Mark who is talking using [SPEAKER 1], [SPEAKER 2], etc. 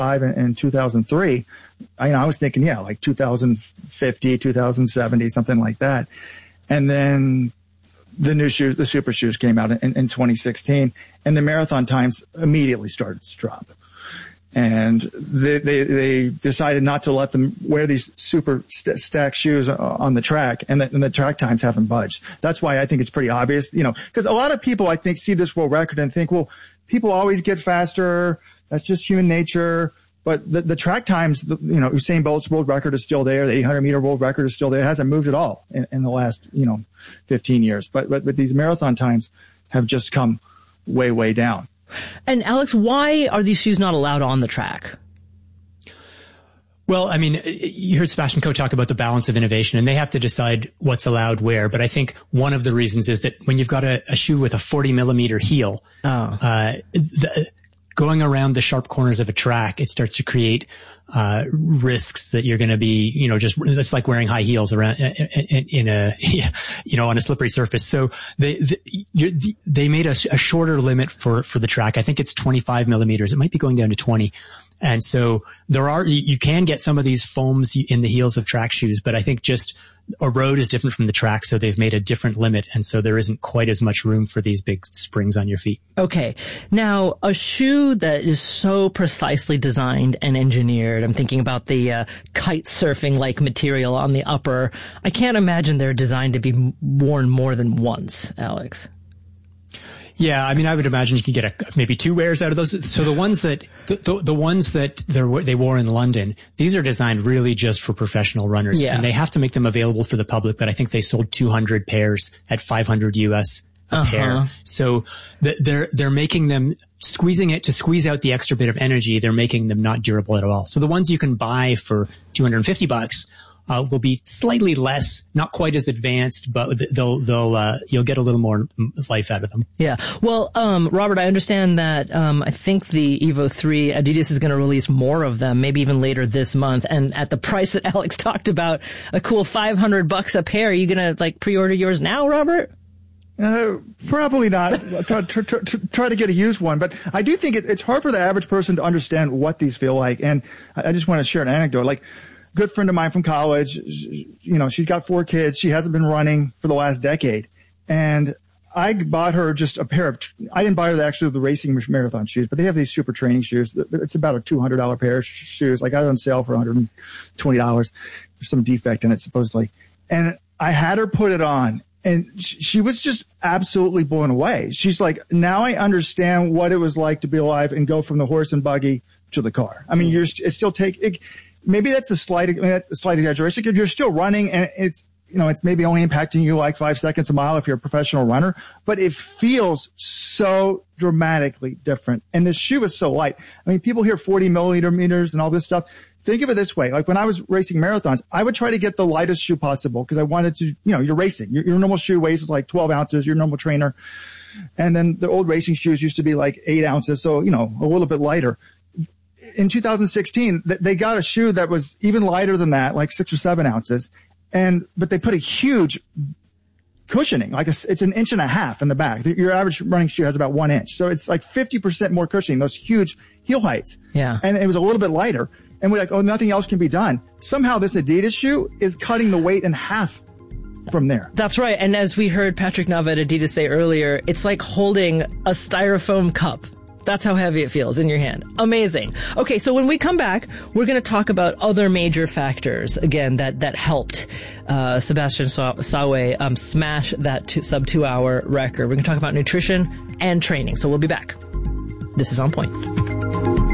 [SPEAKER 1] in 2003, I was thinking, like 2050, 2070, something like that. And then the new shoes, the super shoes came out in 2016, and the marathon times immediately started to drop. And they decided not to let them wear these super stacked shoes on the track, and the track times haven't budged. That's why I think it's pretty obvious, because a lot of people, I think, see this world record and think, well, people always get faster. That's just human nature. But the track times, Usain Bolt's world record is still there. The 800-meter world record is still there. It hasn't moved at all in the last, 15 years. But these marathon times have just come way, way down.
[SPEAKER 2] And Alex, why are these shoes not allowed on the track?
[SPEAKER 3] Well, I mean, you heard Sebastian Coe talk about the balance of innovation, and they have to decide what's allowed where. But I think one of the reasons is that when you've got a shoe with a 40-millimeter heel, going around the sharp corners of a track, it starts to create risks that you're going to be, it's like wearing high heels around on a slippery surface. So they made a shorter limit for the track. I think it's 25 millimeters. It might be going down to 20. And so you can get some of these foams in the heels of track shoes, but I think just a road is different from the track. So they've made a different limit. And so there isn't quite as much room for these big springs on your feet.
[SPEAKER 2] Okay. Now, a shoe that is so precisely designed and engineered, I'm thinking about the kite surfing like material on the upper. I can't imagine they're designed to be worn more than once, Alex.
[SPEAKER 3] Yeah, I mean, I would imagine you could get maybe 2 wears out of those. So the ones that they wore in London, these are designed really just for professional runners, and they have to make them available for the public. But I think they sold 200 pairs at $500 US a pair. So they're making them, squeezing it to squeeze out the extra bit of energy. They're making them not durable at all. So the ones you can buy for $250 will be slightly less, not quite as advanced, but you'll get a little more life out of them.
[SPEAKER 2] Yeah. Well, Robert, I understand that, I think the Evo 3, Adidas is going to release more of them, maybe even later this month. And at the price that Alex talked about, a cool $500 a pair. Are you going to pre-order yours now, Robert?
[SPEAKER 1] Probably not. Try to get a used one. But I do think it's hard for the average person to understand what these feel like. And I just want to share an anecdote. Good friend of mine from college, she's got 4 kids. She hasn't been running for the last decade. And I bought her just a pair of, I didn't buy her the racing marathon shoes, but they have these super training shoes. It's about a $200 pair of shoes. I got it on sale for $120. There's some defect in it, supposedly. And I had her put it on, and she was just absolutely blown away. She's like, now I understand what it was like to be alive and go from the horse and buggy to the car. I mean, maybe that's a slight exaggeration, because you're still running, and it's maybe only impacting you like 5 seconds a mile if you're a professional runner, but it feels so dramatically different. And this shoe is so light. I mean, people hear 40 millimeters and all this stuff. Think of it this way. Like when I was racing marathons, I would try to get the lightest shoe possible, because I wanted to, you're racing. Your normal shoe weighs like 12 ounces, your normal trainer. And then the old racing shoes used to be like 8 ounces. So, a little bit lighter. In 2016, they got a shoe that was even lighter than that, like 6 or 7 ounces. But they put a huge cushioning, it's 1.5 inches in the back. Your average running shoe has about 1 inch. So it's like 50% more cushioning, those huge heel heights.
[SPEAKER 2] Yeah.
[SPEAKER 1] And it was a little bit lighter. And we're like, oh, nothing else can be done. Somehow this Adidas shoe is cutting the weight in half from there.
[SPEAKER 2] That's right. And as we heard Patrick Nava at Adidas say earlier, it's like holding a styrofoam cup. That's how heavy it feels in your hand. Amazing. Okay, so when we come back, we're going to talk about other major factors, again, that helped Sebastian Sawe smash that sub 2 hour record. We're going to talk about nutrition and training. So we'll be back. This is On Point.